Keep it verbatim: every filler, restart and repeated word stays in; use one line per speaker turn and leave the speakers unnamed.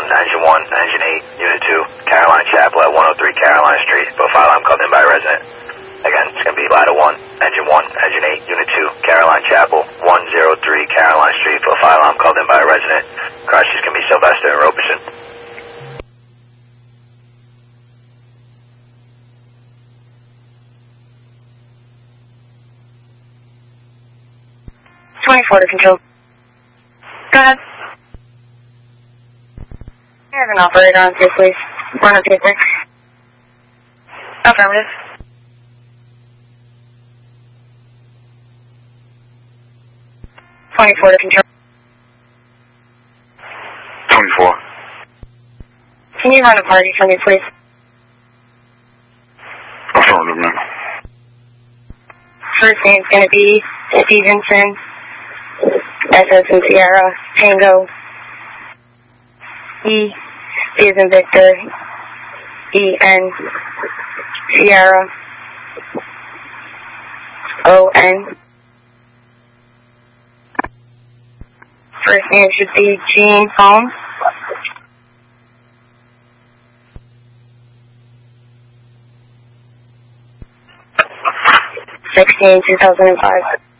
Engine one, Engine eight, Unit two, Caroline Chapel at one oh three Caroline Street. Both fire alarm called in by a resident. Again, it's going to be Ladder one, Engine one, Engine eight, Unit two, Caroline Chapel, one oh three Caroline Street. Both fire alarm called in by a resident. Crash is going to be Sylvester and Roberson.
twenty-four to control. Go ahead. I have an operator on three, please. one oh two six. Affirmative. twenty-four to control.
twenty-four.
Can you run a party for me, please?
Affirmative, ma'am.
First name's going to be Stevenson. S as in Sierra, Tango, E, B as in Victor, E, N, Sierra, O, N. First name should be Gene Holmes. sixteen, two thousand five.